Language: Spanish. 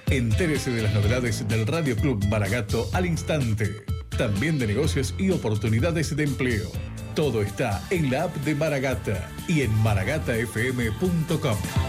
Entérese de las novedades del Radio Club Maragato al instante. También de negocios y oportunidades de empleo. Todo está en la app de Maragata y en maragatafm.com.